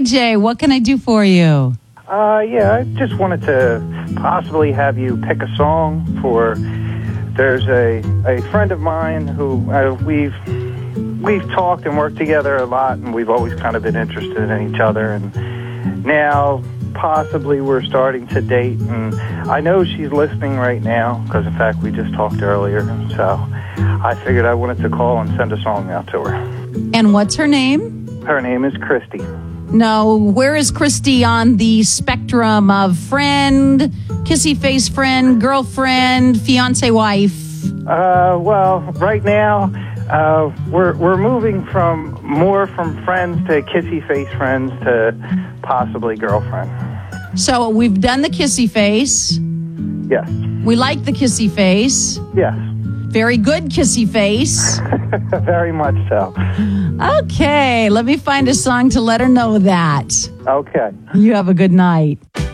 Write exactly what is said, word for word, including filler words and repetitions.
Hi, Jay. What can I do for you? Uh, yeah, I just wanted to possibly have you pick a song for. There's a, a friend of mine who uh, we've we've talked and worked together a lot, and we've always kind of been interested in each other. And now, possibly, we're starting to date. And I know she's listening right now because, in fact, we just talked earlier. So I figured I wanted to call and send a song out to her. And what's her name? Her name is Christy. No, where is Christy on the spectrum of friend, kissy face friend, girlfriend, fiance, wife? Uh, well, right now, uh, we're we're moving from more from friends to kissy face friends to possibly girlfriend. So we've done the kissy face. Yes. We like the kissy face. Yes. Very good kissy face. Very much so. Okay, let me find a song to let her know that. Okay. You have a good night.